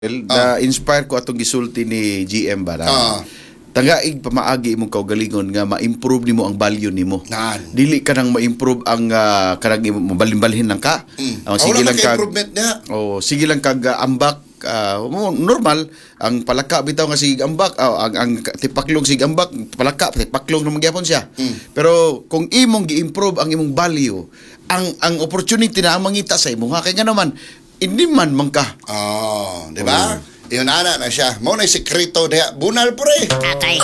Na-inspire ko atong gisulti ni GM ba na tagaig pamaagi imong kaugalingon nga ma-improve nimo ang value nimo. Dili ka nang ma-improve ang kanang mabalhin-balhin lang ka. Sige lang kag improvement niya. Sige lang kag ambak normal ang palaka bitaw nga sige ambak ang tipaklong sige ambak palaka tipaklong naman gyapon siya. Pero kung imong gi-improve ang imong value, ang opportunity na ang mangita sa imo kay nga naman hindi man ka. Di ba? Iyon na siya. Mo na sekreto diha. Bunal pre. Tatay.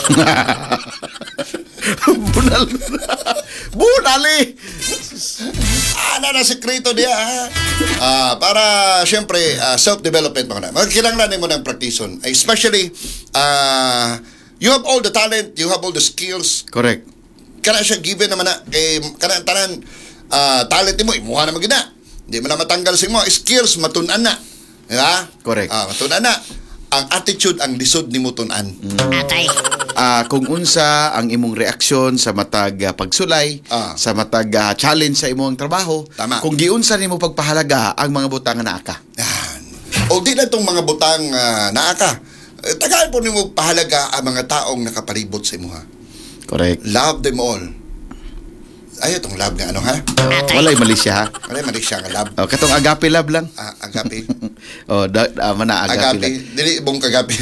Bunal. Bunali. Na sekreto diha. Para syempre self-development mga na. Kailangan mo ng practice-on. Especially you have all the talent, you have all the skills. Correct. Kana siya given naman na kay kana tanan talent mo imuha na magina. Di mo na matanggal sa mo skills matun-an na. Diba? Correct. Matun-an na. Ang attitude ang lisod nimo tun-an. Tatay. Kung unsa ang imong reaksyon sa matag pagsulay, sa matag challenge sa imong trabaho, tama. Kung giunsa nimo pagpahalaga ang mga butang na aka. O di na itong mga butang na aka. Tagaan po nimo pahalaga ang mga taong nakapalibot sa imo ha. Correct. Love them all. Ay, itong love nga ano ha? Walay mali siya ha? Walay mali siya nga love. Katong agape love lang. Agape. Mana agape lang. Dili ibong kagape.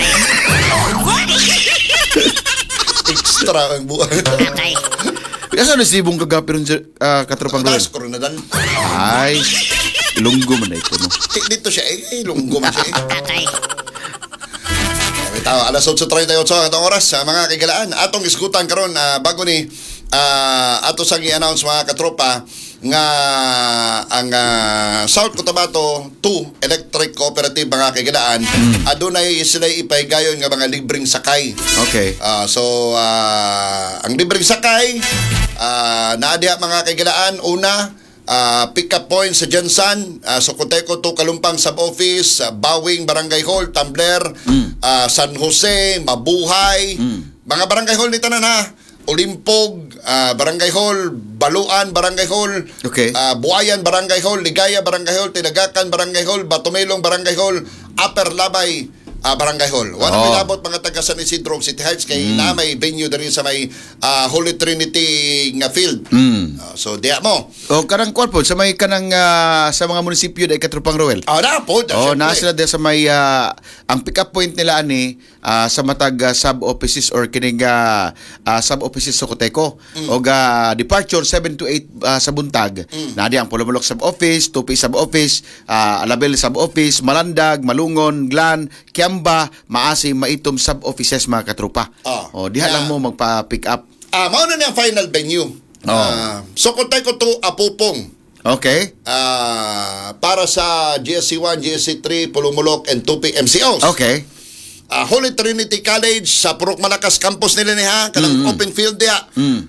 Extra ang buwan. Kaya na si ibong kagape rin katropang doon? Das, koronadan. Ay, ilunggo man na ito no? Dito siya ilunggo man siya Tawa, alas 8:38 ang oras sa mga kagalaan. Atong iskutan karon bago ni ato sang i-announce mga katropa nga ang South Cotabato 2 Electric Cooperative mga kagalaan adunay sila ipaygayon nga mga libreng sakay. Okay. So ang libreng sakay naa diha mga kagalaan una pick up point sa Jansan, Socoteco to Kalumpang Sub-Office, Bawing Barangay Hall, Tumbler, San Jose, Mabuhay, mga barangay hall ni tanan ha. Olimpog, Barangay Hall, Baluan, Barangay Hall, okay. Buayan, Barangay Hall, Ligaya, Barangay Hall, Tinagakan, Barangay Hall, Batumelong, Barangay Hall, Upper Labay, Barangay Hall. Wala milabot mga taga San Isidro City Heights kay na may venue diri sa may Holy Trinity nga field. So diya mo. Kanang kuan po sa may kanang sa mga munisipyo dai Katropang Roel. Na po. Na sila sa may ang pick up point nila ani sa matag sub offices or kining sub offices sa Socoteco. O departure 7 to 8 sa buntag. Nadi ang Pulumulok sub office, Tupi sub office, Alabel sub office, Malandag, Malungon, Glan, Kiamba, Maasim, Maitom sub offices mga katropa. Diha lang mo magpa-pick up. Mao na ang final venue. Socoteco to Apupong. Okay. Para sa GSC1, GSC3, Pulumulok, and Tupi MCOs. Okay. Holy Trinity College sa Purok Malakas campus nila niya kanang open field diha.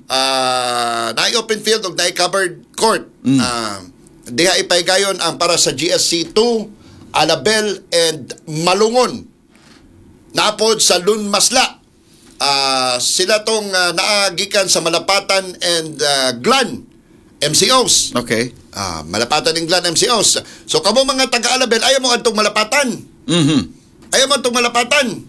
Naay open field ug naay covered court. Diha ipaygayon ang para sa GSC2, Alabel and Malungon. Napod sa Lunmasla. Sila tong naagikan sa Malapatan and Glan MCOs. Okay. Malapatan and Glan MCOs. So kamo mga taga-Alabel ayaw mo adtong Malapatan. Ayaw mo itong Malapatan.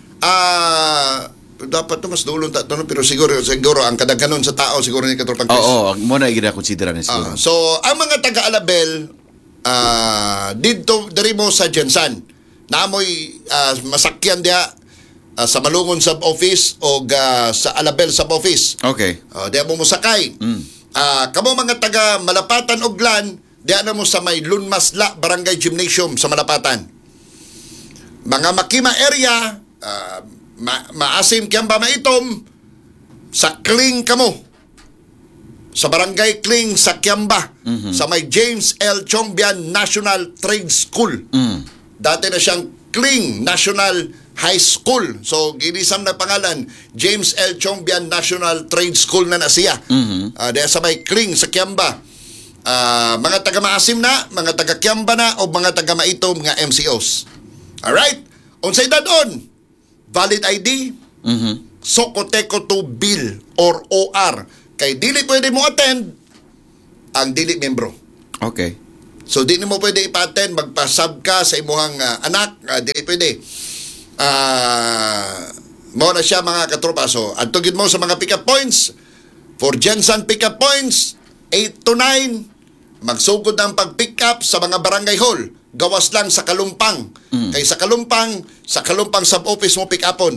Dapat ito mas dulong pero siguro ang kadaghanon sa tao siguro ni Katropang Chris. Muna i-consider na siguro. So ang mga taga-Alabel dito diri mo sa Jansan naamoy masakyan diha sa Malungon sub-office o sa Alabel sub-office. Okay. Diha mo sakay. Kamo mga taga Malapatan og Glan diha na mo sa may Lunmasla Barangay Gymnasium sa Malapatan. Mga Makima area, Maasim, Kiamba, Maitom, sa Kling kamo. Sa Barangay Kling sa Kiamba, sa may James L. Chongbian National Trade School. Dati na siyang Kling National High School. So, ginisam na pangalan, James L. Chongbian National Trade School na siya. Dahil sa may Kling sa Kiamba. Mga taga Maasim na, mga taga Kiamba na, o mga taga Maitom nga MCOs. Alright? Unsay dadon? Valid ID? Socoteco to bill or OR. Kay dili pwede mo attend ang dili membro. Okay. So di mo pwede ipaten, magpasab ka sa imuhang anak, di pwede. Mo na siya mga katropa. So antugid mo sa mga pick-up points. For Jensen pick-up points 8 to 9, magsugod ang pag-pick up sa mga barangay hall. Gawas lang sa Kalumpang. Kay sa Kalumpang sub-office mo pick upon.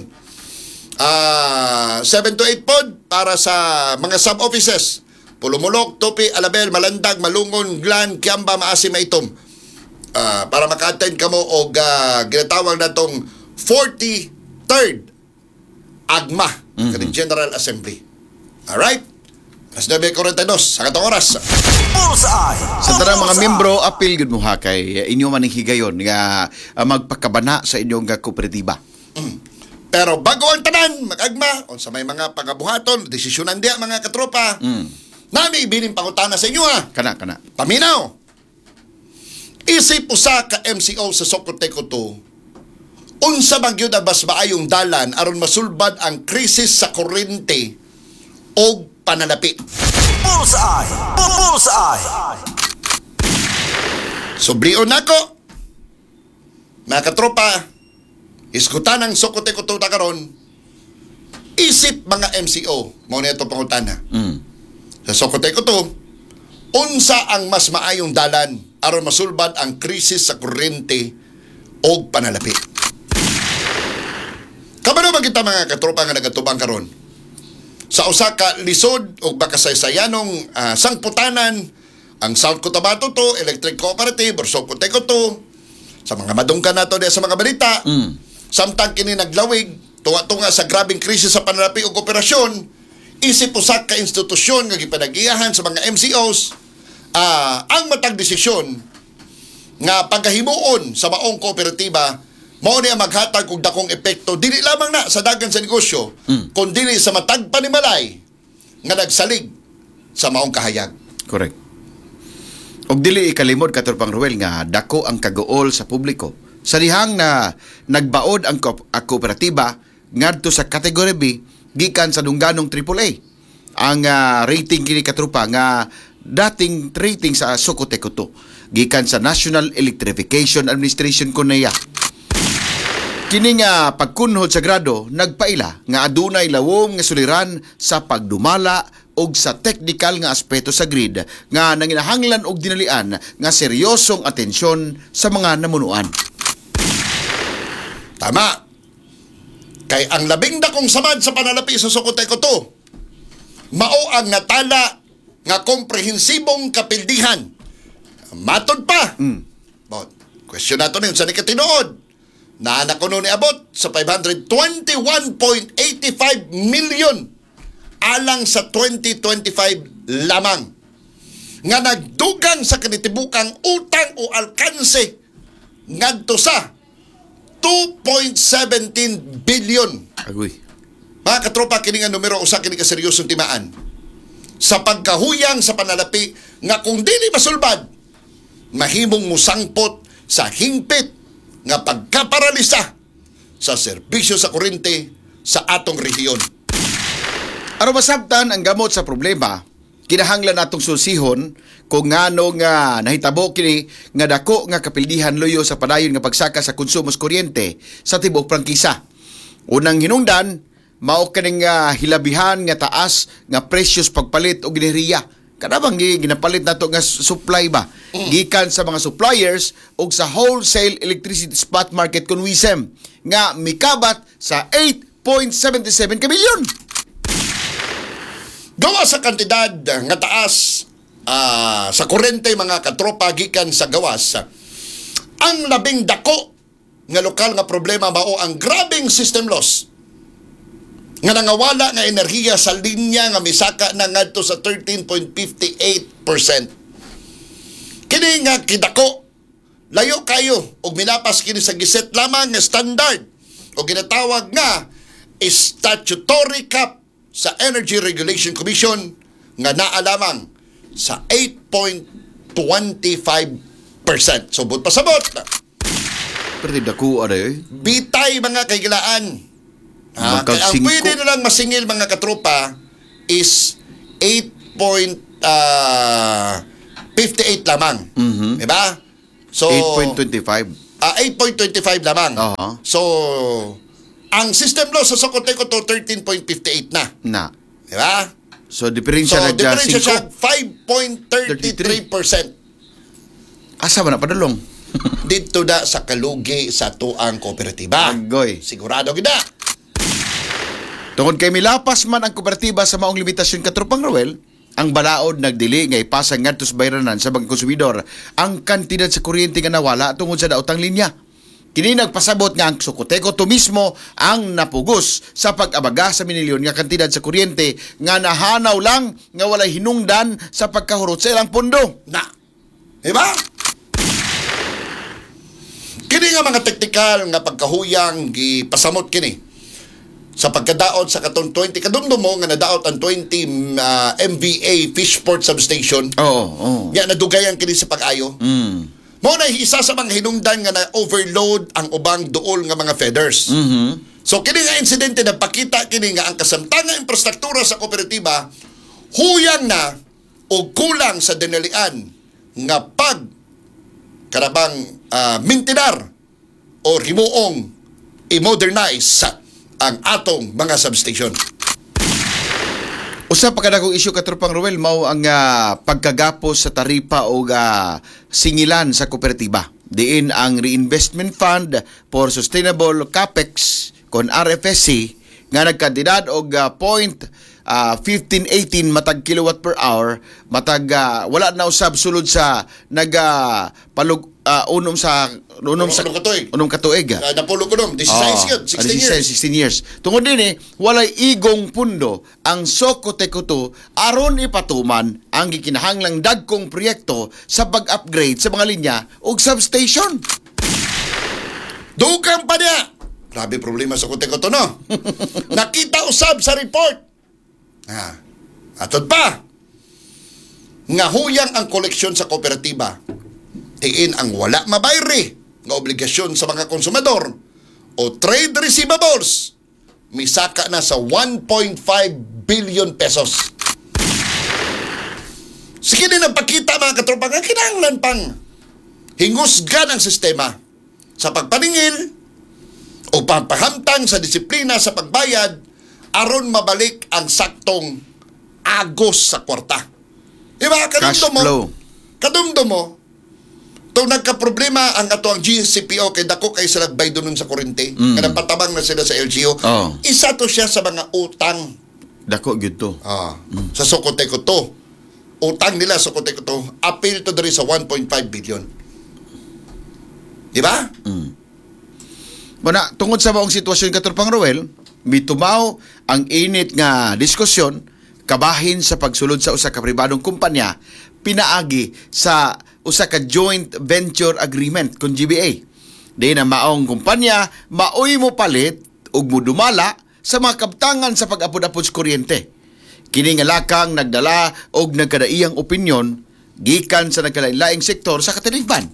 7 to 8 pod para sa mga sub-offices. Pulumulok, Tupi, Alabel, Malandag, Malungon, Glan, Kiamba, Maasim, Maitom. Para maka-attend ka mo o ginatawag na itong 43rd AGMA, General Assembly. Alright? Alas 9:42 sa katong oras. Sa tanang mga membro, apil gud mo ha kay inyo man higayon nga magpakabana sa inyong kooperatiba. Pero bago ang tanan, mag-agma, o sa may mga pangabuhaton, desisyonan diya mga katropa, nami ibining pangutana sa inyo ha. Kana. Paminaw. Isip usa ka MCO sa Socoteco 2, unsa bang gyud ang mas maayong dalan aron masulbad ang krisis sa kuryente o panalapi. Bullseye. Soblion nako. Mga katropa, iskutan ang Socoteco 2 ta karon. Isip mga MCO, mo na ito pangutana. Sa Socoteco 2, unsa ang mas maayong dalan aron masulbad ang krisis sa kuryente o panalapi. Kabalo ba kita mga katropa nga nagatubang karon? Sa usa ka lisod o bakasaysayanong sangputanan ang South Cotabato 2 Electric Cooperative or Socoteco 2 sa mga madungkan nato diya sa mga balita. Samtang kini naglawig tunga-tunga sa grabing krisis sa panalapi ug operasyon, isip usa ka institusyon nga gipanagiyahan sa mga MCOs ang matag desisyon nga pagkahimuon sa maong kooperatiba mao niya maghatag og dakong epekto dili lamang na sa dagan sa negosyo kundi sa matag panimalay nga nagsalig sa maong kahayag. Correct. Og dili ikalimod Katorpang Ruel nga dako ang kagool sa publiko. Sa dihang na nagbaod ang kooperatiba ngadto sa kategory B gikan sa dungganong AAA. Ang rating kini katropa nga dating rating sa Socoteco 2 gikan sa National Electrification Administration kuneya. Kini nga pagkunhod sa grado nagpaila nga adunay lawom nga suliran sa pagdumala og sa technical nga aspeto sa grid nga nanginahanglan og dinalian nga seryosong atensyon sa mga namunuan. Tama. Kay ang labing dakong samad sa panalapi sa Socoteco 2 mao ang natala nga komprehensibong kapildihan. Matod pa. Question nato ni sa nikatinuod. Naanak ko ni abot sa 521.85 million alang sa 2025 lamang nga nagdugang sa kanitibukang utang o alkanse ngadto sa 2.17 billion. Agoy. Mga katropa, kini nga numero usa kini ka seryosong timaan sa pagkahuyang sa panalapi nga kung dili masulbad mahimong musangpot sa hingpit nga pagkaparalisa sa serbisyo sa kuryente sa atong rehiyon. Aron masabtan ang gamot sa problema, kinahanglan natong sulsihon kung ngano nga nahitabo kini nga dako nga kapildihan loyo sa padayon nga pagsaka sa konsumo sa kuryente sa tibuok prangkisa. Unang hinungdan, mao kaning hilabihan nga taas nga presyos pagpalit og enerhiya. Kanabang ginapalit nato nga supply ba gikan sa mga suppliers ug sa wholesale electricity spot market kun WISM nga mikabat sa 8.77 ka milyon. Gawa sa kantidad nga taas sa kuryente mga katropa gikan sa gawas, ang labing dako nga lokal nga problema mao ang grabing system loss nga nangawala nga enerhiya sa linya nga misaka na ngadto sa 13.58%. Kini nga kidako layo kayo og minapas kini sa giset lamang nga standard o ginatawag nga statutory cap sa Energy Regulation Commission nga naa lamang sa 8.25%. Subot pasabot. Pero dako aday. Bitay mga kaigilaan. Ang pwede nilang masingil mga katropa is 8.25%. 58 lamang. Mhm. Diba? So 8.25. 8.25 lamang. Oo. So ang system loss sa Socoteco to 13.58 na. Na. Diba? So So diferensya na diferensya siya 5. 5.33%. Asa ba na padulong? Dito da sa kalugi sa tuang kooperatiba. Agoy. Sigurado gida. Tungod kay milapas man ang kooperatiba sa maong limitasyon katropang Roel, ang balaod nagdili nga ipasang ngadto sa bayranan sa mga konsumidor ang kantidad sa kuryente nga nawala tungod sa daotang linya. Kini nagpasabot nga ang Socoteco to mismo ang napugos sa pag-abaga sa minilyon nga kantidad sa kuryente nga nahanaw lang nga walay hinungdan sa pagkahurot sa ilang pondo. Na. Diba? Kini nga mga teknikal nga pagkahuyang gipasamot kini sa pagkadaot sa katong 20 kadumdum mo nga nadaot ang 20 MVA Fishport Substation. Oo. Nga nadugayan kini sa pag-ayo. Mo na isa sa mga hinungdan nga na-overload ang ubang duol nga mga feeders. So kini nga insidente nagpakita kini nga ang kasamtangang infrastruktura sa kooperatiba huyang na o kulang sa dinalian nga pag karabang mintinar o himuong i-modernize ang atong mga substation. Usa pa kadagong isyu katropang Roel mao ang pagkagapos sa taripa o singilan sa kooperatiba. Diin ang Reinvestment Fund for Sustainable Capex kon RFSC nga nagkandidad og 1518 matag kilowatt per hour matag wala na usab sulod sa unom katuig. Napulo ko nung, 16 yun, 16 years. 16 years. Tungod din walay igong pundo ang Socoteco to aron ipatuman ang gikinahanglang dagkong proyekto sa pag-upgrade sa mga linya ug substation. Dugang pa niya! Grabe problema sa Socoteco to, no? Nakita usab sa report. Atod pa. Nga huyang ang koleksyon sa kooperatiba. Tiin ang wala mabayri nga obligasyon sa mga konsumador o trade receivables misaka na sa 1.5 billion pesos. Sige din nagpakita mga katropa nga kinahanglan pang hingusgan ang sistema sa pagpaningil o pampahamtang sa disiplina sa pagbayad aron mabalik ang saktong agos sa kwarta. Diba? Cash flow. Kadumdum mo, itong nagka-problema ang ato ang GCPO kay dako kay sila baydo nun sa kurente. Kada patabang na sila sa LGU. Oh. Isa to siya sa mga utang. Dako gyud to. Sa Socoteco to. Utang nila sa Socoteco to. Appeal to diri sa 1.5 billion. Diba? Muna, tungod sa maong sitwasyon katropang Roel, mitumaw ang init nga diskusyon kabahin sa pagsulod sa usa ka pribadong kumpanya pinaagi sa usa ka joint venture agreement kon GBA. Di na maong kumpanya maoy mo palit ug mudumala sa mga kabtangan sa pag-apod-apod sa kuryente. Kini nga lakang nagdala og nagkadaiyang opinyon gikan sa nagkalain-laing sektor sa katilingban.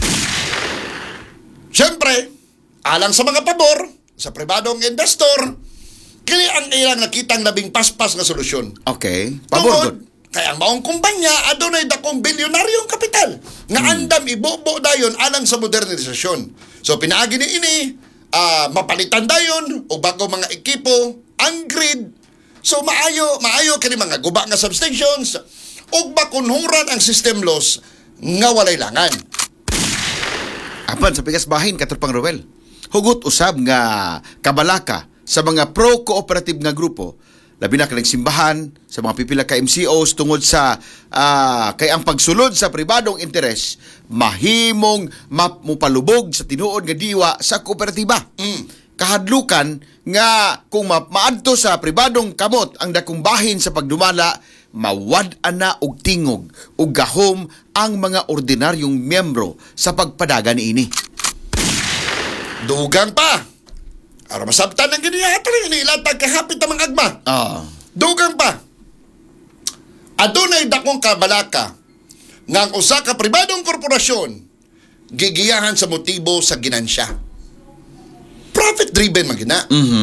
Siyempre, alang sa mga pabor sa pribadong investor, kini ang ilang nakitang labing paspas nga solusyon. Okay. Pabor gud. Kaya ang maong kumpanya adunay dakong bilyonaryong kapital nga andam ibobo dayon alang sa modernisasyon. So pinaagi ni ini mapalitan dayon o bago mga ekipo ang grid. So maayo kini mga guba nga substations ug makunhuran ang system loss nga walay langan. Apan sa pikas bahin katropang Roel. Hugot usab nga kabalaka sa mga pro-cooperative nga grupo, labi na kanang simbahan, sa mga pipila ka MCOs tungod sa kay ang pagsulod sa pribadong interes mahimong mupalubog sa tinuod nga diwa sa kooperatiba. Kahadlukan nga kung maadto sa pribadong kamot ang dakong bahin sa pagdumala, mawad-an na og tingog ug gahom ang mga ordinaryong miyembro sa pagpadagan ini. Dugang pa. Aron masabtan ang ginihatol ni ilatag kahapit ang mga agma. Dugang pa. Adunay dakong kabalaka nga ang usa ka pribadong korporasyon gigiyahan sa motibo sa ginansya. Profit driven man gina. Kita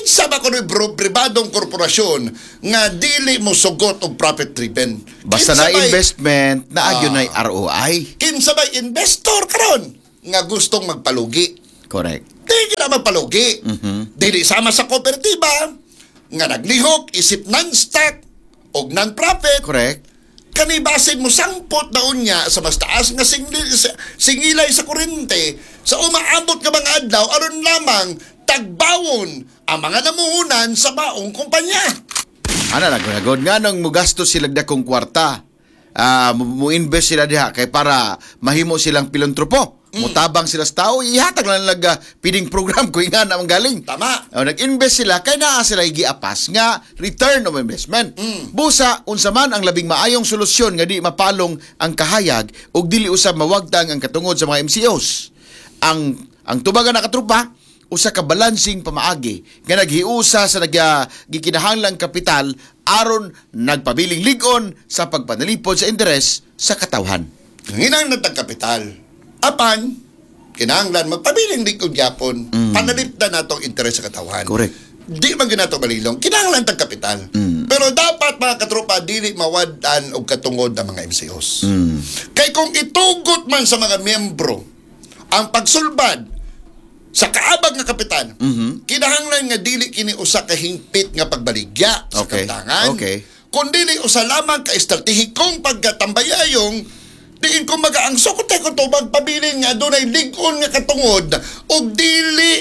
kinsa ba kuno pribadong korporasyon nga dili mo sugot og profit driven? Basta na investment na agyon ay ROI. Kinsa ba investor karon nga gustong magpalugi? Correct. Di na magpalugi. Dili sama sa kooperatiba nga naglihok isip non-stock og non-profit. Correct. Kanibasin mo sangpot na unya sa mas taas nga singilay sa kuryente sa umaabot nga mga adlaw aron lamang tagbawon ang mga namuhunan sa maong kumpanya. Ana nagod nga nang mugastos sila dakong kwarta. Mo-invest sila diha kay para mahimo silang pilantropo. Mutabang sila sa tao, ihatag lang lang pining program ko nga na galing. Tama. Nag-invest sila kay naa sila giapas nga return of investment. Busa unsa man ang labing maayong solusyon nga di mapalong ang kahayag ug dili usab mawagtang ang katungod sa mga MCOs. Ang tubagan na katrupa usa ka balancing pamaagi nga naghiusa sa gikinahanglang kapital aron nagpabiling lig-on sa pagpanalipod sa interes sa katawhan. Nginang natag kapital. Apan, kinahanglan magpabiling likod yapon, panalipdan natong interes sa katawhan. Correct. Di man ginato malilong, kinahanglan tag kapital. Pero dapat mga katropa, dili mawadan og katungod ang mga MCOs. Kay kung itugot man sa mga miyembro ang pagsulbad sa kaabag nga kapital, kinahanglan nga dili kini usa ka hingpit nga pagbaligya sa kapitangan. Okay. Kung dili usa lamang ka estratehikong pagkatambayayong diin kumbaga ang sukote ko to magpabilin nga dunay lig-on nga katungod og dili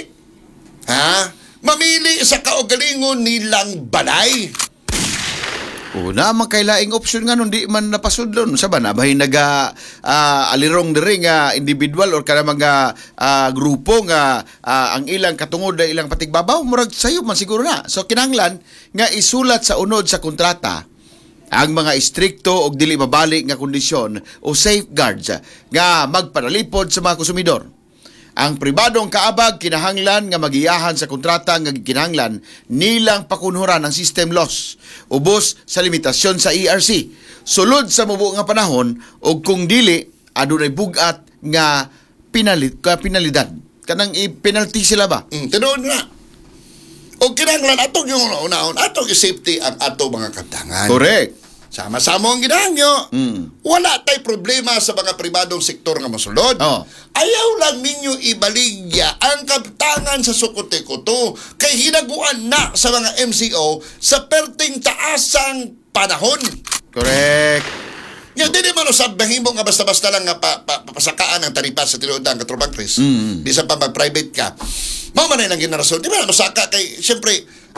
mamili sa kaugalingon nilang balay. Una man kay laing option nga nun di man napasudlon sa ba na bahin alirong diri nga individual or kana mga grupo nga ang ilang katungod na ilang patigbabaw murag sayo man siguro na. So kinahanglan nga isulat sa unod sa kontrata ang mga istrikto o dili mabalik nga kondisyon o safeguards nga magpanalipod sa mga konsumidor. Ang pribadong kaabag kinahanglan nga magiyahan sa kontrata nga kinahanglan nilang pakunhuran ang system loss ubos sa limitasyon sa ERC. Sulod sa mubo nga panahon o kung dili adunay bugat nga penalidad. Kanang i-penalty sila ba? Tinuod na. O kinahanglan atong yung unahon atong i-safety ang ato mga kapitangan. Correct. Sama-sama ang ginahangyo. Wala tay problema sa mga pribadong sektor nga mosulod. Ayaw lang ninyo ibaligya ang kapitangan sa Sukote-Koto kay hinaguan na sa mga MCO sa perting taasang panahon. Correct. Nga di naman usab bahimo nga basta-basta lang nga papasakaan ang taripa sa tinuod ang katrubang Chris. Bisan pa mag-private ka. Mao man lang ginarason. Di ba masaka kay siyempre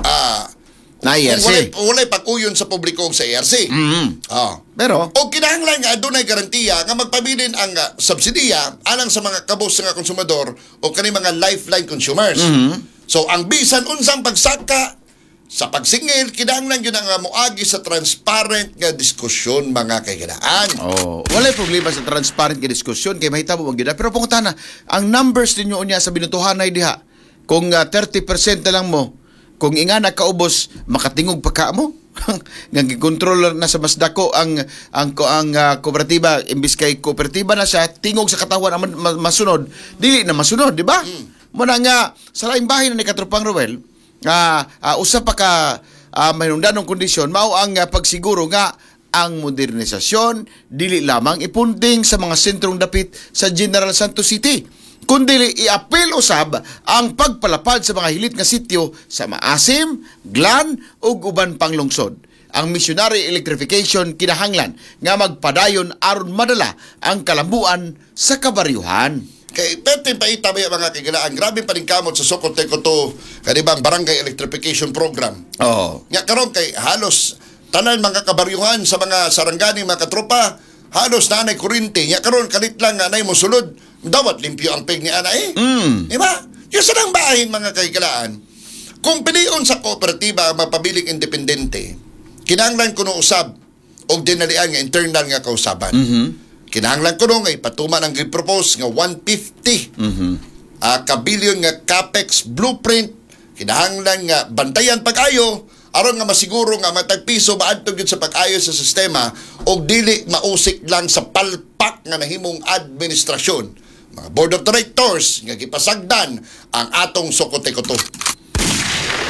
na ERC. Walay pag-uyon sa publiko sa ERC. Pero o kinahanglan nga adunay garantiya nga magpabilin ang subsidiya alang sa mga kabos nga konsumador o kani mga lifeline consumers. So ang bisan unsang pagsaka sa pagsingil kinahanglan gyud nga moagi sa transparent nga diskusyon mga kaiganaan. Walay problema sa transparent nga diskusyon kay mahitabo man gyud. Pero pangutana, ang numbers ninyo unya sa binutuhanay diha kung 30% na lang mo kung inga nakaubos makatingog pa ka mo nga gikontrol na sa mas dako ang kooperatiba imbis kay kooperatiba na siya tingog sa katawan ang masunod dili na masunod di ba muna nga sa laing bahin na ni Katropang Roel usa pa ka mahinungdanong kondisyon mao ang pagsiguro nga ang modernisasyon dili lamang ipunting sa mga sentrong dapit sa General Santos City kundi i-apil usab ang pagpalapad sa mga hilit nga sityo sa Maasim, Glan ug uban pang lungsod. Ang missionary electrification kinahanglan nga magpadayon aron madala ang kalambuan sa kabaryuhan. Kay pwede pa itabi mga kaiganaan. Grabe pa rin kamot sa Sukote-Koto kanibang barangay electrification program. Nga karon kay halos tanan mga kabaryuhan sa mga sarangani mga katropa halos na anay kurinte. Nga karon kalit lang nga anay mosulod dawat limpyo ang peg ni ana Diba? Yung sanang bahin mga kaigalaan. Kung pilion sa kooperatiba mapabiling independente, kinahanglan kuno usab og dinalian nga internal nga kausaban. Kinahanglan kuno nga ipatuman ang gipropose nga 150 kabilyon nga capex blueprint. Kinahanglan nga bantayan pag-ayo aron nga masiguro nga matag piso maadtog gyud sa pag-ayo sa sistema og dili mausik lang sa palpak nga nahimong administrasyon. Mga board of directors nga gipasagdan ang atong Sukote-Koto.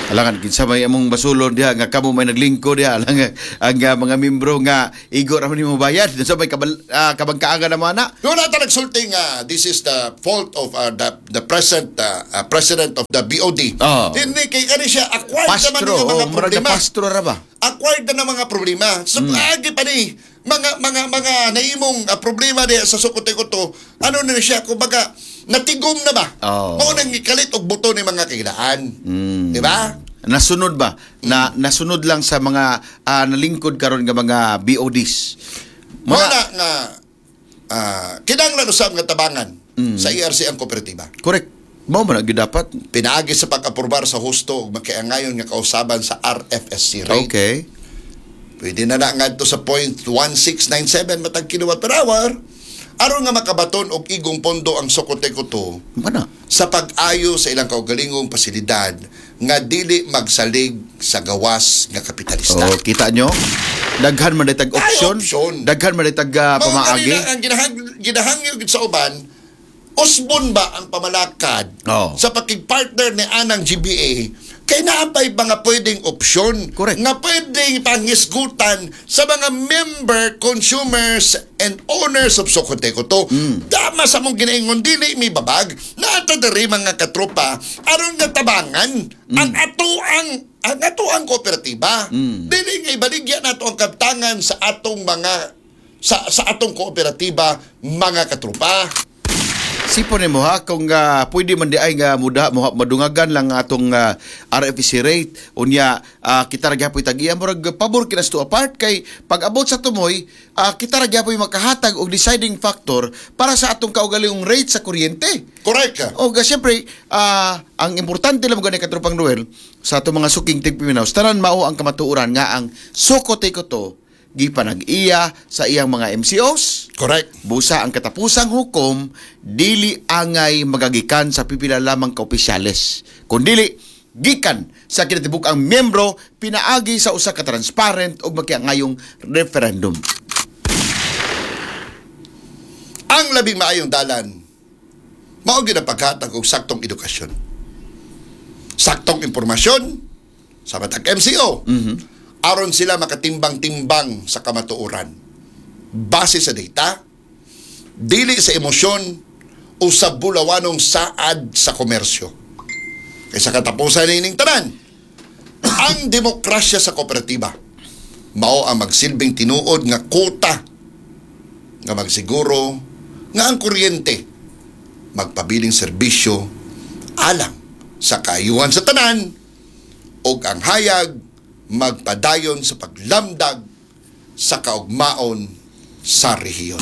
Alangan kinsa may among basulon diha nga kamo may naglingko diha alang ang mga membro nga igo ra man nimo bayad sa may kabangkaagan na mana. Doon natin nagsulting, this is the fault of the present president of the BOD. Oh. Hindi kay ano siya, acquired naman Pastro, ng mga murag na problema. pastro ra ba? Acquired na ng mga problema. So, agi pa ni, mga naimong problema diya sa Sokote-Koto, ano na siya, kumbaga, natigom na ba? Oh. Mao nang ikalit og buto ni mga kailaan. Di ba? Nasunod ba? Nasunod lang sa mga nalingkod karon nga mga BODs. Mao na nga kinahanglan usab nga tabangan sa ERC ang kooperatiba. Correct. Mao man gyud dapat. Pinaagi sa pag-aprobar sa husto ug makiangayon nga kausaban sa RFSC rate. Okay. Pwede na ngadto sa 0.1697 matag kilowatt per hour aron nga makabaton og igong pondo ang Sokote-Koto Mana? sa pag-ayo sa ilang kaugalingong pasilidad nga dili magsalig sa gawas nga kapitalista. Oh, kita nyo? Daghan man ditag option. option. Daghan man ditag pamaagi. Ang ginahangyo gid sa uban, usbon ba ang pamalakad Oh. sa pakigpartner ni anang GBA kay naapay mga pwedeng opsyon Correct. na pwedeng pangisgutan sa mga member, consumers, and owners of Sokote-Koto. Dama sa mong ginaingon, dili mi babag na ato diri mga katropa aron nga tabangan ang atoang kooperatiba. Dili nga ibaligya nato ang kabtangan sa atong mga sa atong kooperatiba mga katropa. Sipon mo ha kung pwede man di ay nga madungagan lang atong RFC rate unya kita ra gyapon tag-iya murag pabor kinas to apart kay pag abot sa tumoy kita ra gyapon makahatag og deciding factor para sa atong kaugalingong rate sa kuryente. Correct ka. O siyempre ang importante lang gani katropang Noel sa atong mga suking tigpiminaw tanan mao ang kamatuoran nga ang Sokote-Koto gipanag-iya sa iyang mga MCOs. Correct. Busa ang katapusang hukom, dili angay magagikan sa pipila lamang ka opisyales. Kundili, gikan sa kinatibuk ang miyembro, pinaagi sa usa ka transparent o makiangayong referendum. Ang labing maayong dalan, mao gyud ang paghatag og saktong edukasyon. Saktong impormasyon sa matag MCO. Aron sila makatimbang-timbang sa kamatuoran. Base sa data, dili sa emosyon o sa bulawanong saad sa komersyo. Kaysa katapusan ining tanan, ang demokrasya sa kooperatiba mao ang magsilbing tinuod nga kota nga magsiguro nga ang kuryente magpabiling serbisyo alang sa kaayuhan sa tanan o ang hayag magpadayon sa paglamdag sa kaugmaon sa rehiyon.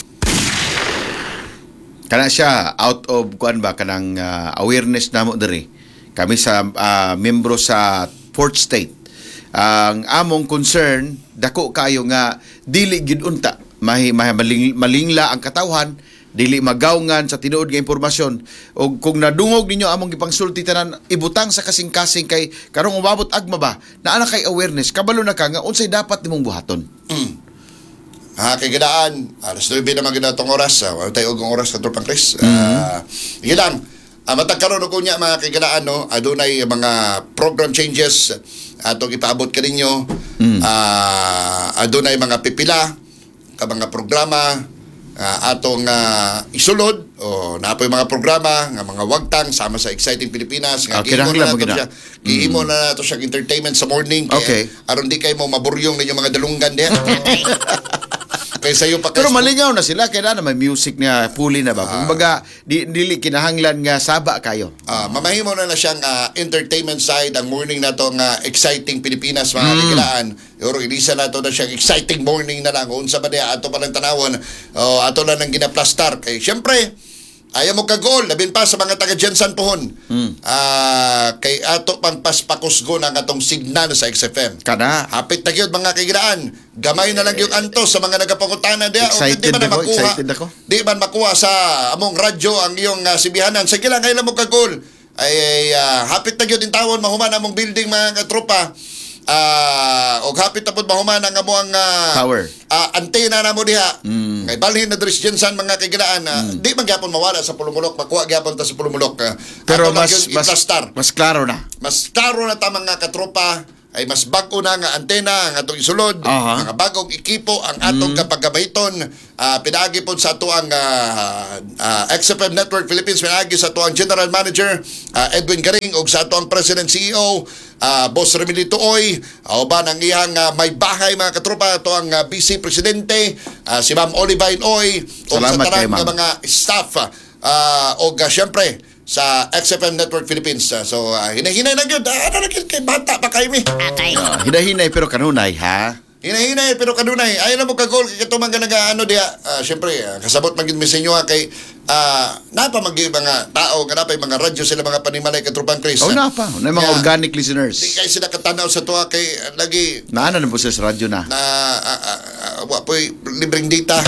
Kana siya out of kuan ba kanang awareness namo diri. Kami sa membro sa 4th state. Ang among concern dako kayo nga dili gid unta malingla ang katawhan, dili magawngan sa tinuod nga impormasyon. O kung nadungog ninyo among gipangsulti tanan ibutang sa kasing-kasing kay karong umabot agma ba naa na kay awareness kabalo na ka nga unsay dapat nimong buhaton. Kay gadaan, alas 9 naman ginatong oras. Wala tayo og oras sa Tropang Chris. Ilang, matag karon ko niya mga kay gadaan, no? Adunay mga program changes atong ipaabot ka ninyo. Adunay mga pipila ka mga programa atong isulod o napoy mga programa nga mga wagtang sama sa Exciting Pilipinas nga gihimo na nato siya entertainment sa morning kay aron di kay mo maburyong ninyo mga dalunggan diha. Kaysa yung pero malingaw na sila kaya na may music na fully na ba kumbaga dili kinahanglan nga saba kayo. Mamahimo na siyang entertainment side ang morning nato nga Exciting Pilipinas mga kagilaan. Oro inisa nato na siyang exciting morning na lang unsa ba diha ato pa lang tanawon ato lang nang ginaplastar kay syempre ayaw mo kagol labin pa sa mga taga Jensen pohon. Kay ato pang paspakusgo ng atong signal sa XFM. Kana hapit na gyud mga kagilaan. Gamay na lang yung antos sa mga nagapangutana diha. Excited ako. Di man makuha sa among radyo ang iyong sibihanan. Sige lang kailan mo kagol. Ay hapit na gyud in tawon mahuman among building mga katropa. og hapit na pud mahuman ang amo ang Power. antena na mo diha. Ngay balhin na dres Jensen mga kaiganaan, di man gyapon mawala sa pulumulok, makuha gyapon ta sa pulumulok. Pero Ato lang mas yun iplastar. mas klaro na. Mas klaro na ta mga katropa, ay mas bago na nga antena ang atong isulod, Aha. mga bagong ekipo ang atong kapagabayton. Pinaagi po sa ato ang XFM Network Philippines, pinaagi sa ato ang General Manager Edwin Garing og sa ato ang President CEO Boss Remilito Oy, o ba nang iyang may bahay mga katropa, ato ang Vice Presidente si Ma'am Olivine Oy, o sa Salamat kay tarang ma'am. nga mga staff o syempre sa XFM Network Philippines. So, hinahinay na yun. Ano na kay bata pa kayo mi? Hinahinay pero kanunay, ha? Hinahinay pero kanunay. Ayaw na mo kagol. Kaya ito mga ano diya. Siyempre, kasabot maging mi sa inyo kay napa mga tao, napay mga radyo sila mga panimalay katrupang Chris. O na pa. Na mga Yeah. organic Di listeners. kayo sila katanaw sa tuwa kay lagi Naana na po sa radyo na. wapoy libreng data.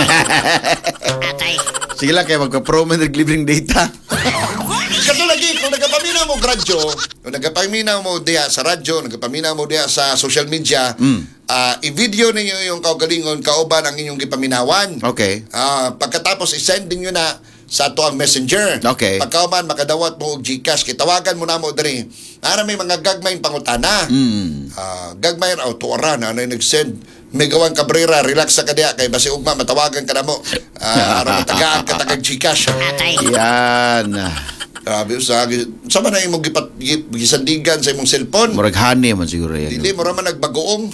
Sige lang kayo magpa-promo ng libreng data. Kato lagi, kung nagapaminaw mo radyo, kung nagapaminaw mo diya sa radyo, nagapaminaw mo diya sa social media, i-video ninyo yung kaugalingon, kauban ang inyong gipaminawan. Okay. Pagkatapos, i-sending nyo na sa ato ang messenger. Okay. Pagkauban, makadawat mo og Gcash, kitawagan mo na mo diri. Ara may mga gagmayng pangutana. Gagmay raw, tuwara na nag-send. May gawang Cabrera, relax sa kadya kay basi ugma matawagan ka na mo. Aron matagaan ka tagag Gcash. Yan. Grabe sa man na imong gisandigan sa imong cellphone. Murag honey man siguro yan. Dili mo ra man nagbagoong.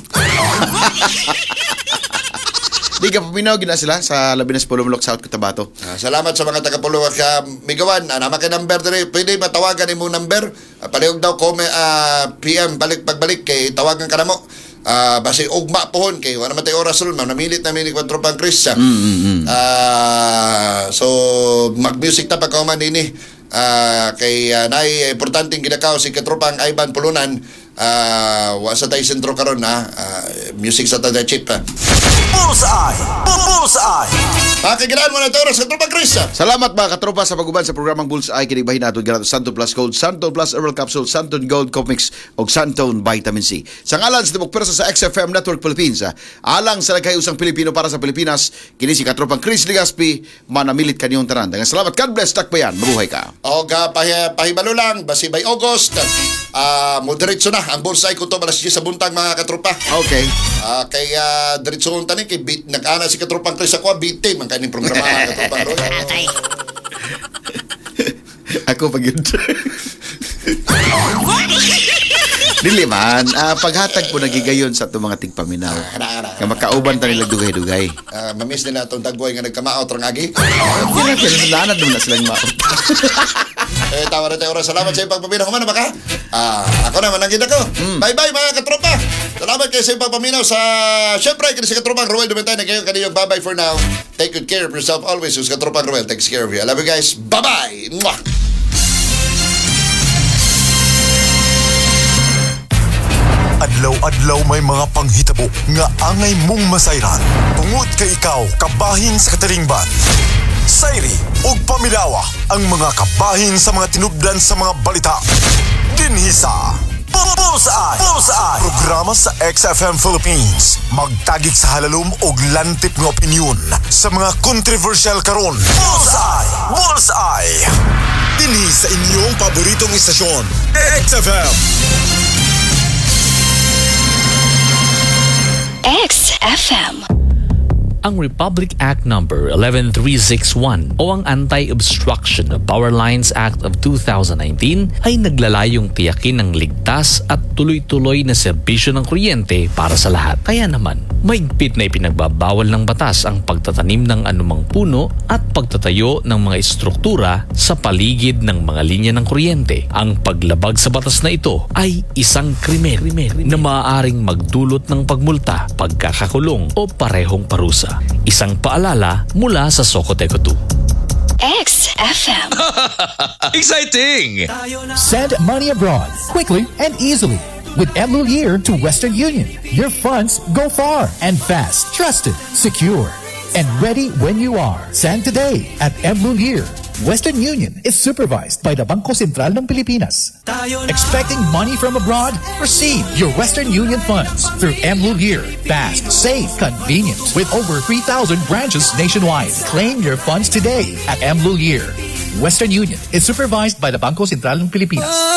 Di ka paminaw gina sila sa Labinas Pulumulok, South Cotabato. Salamat sa mga taga-Puluwak Migawan. Nama kay number diri, pwede matawagan imong number. Palihog daw PM pagbalik kay tawagan ka na mo. Basi ugma pohon kay wala matay oras ron, namilit na mini 4 pang Chris. So mag-music ta pagkauman dinhi. Kay nay importanteng gidakaw si katropang Ivan Pulunan. Wa sa tay sentro karon music sa tada chip. Bullseye! Bullseye! Pakigilaan mo na ito sa katropang Chris. Salamat mga katropa sa paguban sa programang Bullseye. Kinigbahin natin ganato Santon Plus Gold, Santon Plus Herbal Capsule, Santon Gold Comics o Santon Vitamin C. Sa ngalan sa Tibok Persa sa XFM Network Philippines, alang sa nagkayusang Pilipino para sa Pilipinas, kini si katropang Chris Ligaspi, manamilit kanyong tanan. Dagang salamat, God bless, takbayan, mabuhay ka. O pahibalo lang, basi by August, diretso na ang Bullseye ko to balas sa buntag mga katropa. Okay. Kaya diretso kong tanin kay nag-ana si katropang Chris ako, BT man kaning programa katropang Roy. Ako pag yun. Dili man, paghatag po nagigayon sa itong mga tigpaminaw. Nga makauban ta nila dugay-dugay. Mamiss nila itong tagboy nga nagkamaot rang agi. Kailangan naman na silang maot. Tawa na tayo oras. Salamat sa iyong pagpaminaw. Kumana ba ka? Ako naman ang kita ko. Bye-bye mga katropa. Salamat kayo sa iyong pagpaminaw sa... Siyempre, kini si katropang Ruel Dumentay. Nagayon kaniyong bye-bye for now. Take good care of yourself always. Who's katropang Ruel takes care of you. I love you guys. Bye-bye! Mwah! Adlaw-adlaw may mga panghitabo nga angay mong masayran. Tungod kay ikaw, kabahin sa katalingban. Sayri ug pamilawa ang mga kabahin sa mga tinubdan sa mga balita. Dinhi sa Bullseye! Bullseye! Programa sa XFM Philippines. Magtagik sa halalom og lantip nga opinyon sa mga controversial karon. Bullseye! Bullseye! Dinhi sa inyong paboritong istasyon, XFM. XFM. Ang Republic Act No. 11361 o ang Anti-Obstruction of Power Lines Act of 2019 ay naglalayong tiyakin ng ligtas at tuloy-tuloy na serbisyo ng kuryente para sa lahat. Kaya naman, mahigpit na ipinagbabawal ng batas ang pagtatanim ng anumang puno at pagtatayo ng mga istruktura sa paligid ng mga linya ng kuryente. Ang paglabag sa batas na ito ay isang krimen na maaaring magdulot ng pagmulta, pagkakakulong o parehong parusa. Isang paalala mula sa Socoteco 2. XFM. Exciting! Send money abroad quickly and easily with Mlulir to Western Union. Your funds go far and fast, trusted, secure, and ready when you are. Send today at Mlulir. Western Union is supervised by the Bangko Sentral ng Pilipinas. Expecting money from abroad? Receive your Western Union funds through mLulier. Fast, safe, convenient. With over 3,000 branches nationwide. Claim your funds today at mLulier. Western Union is supervised by the Bangko Sentral ng Pilipinas.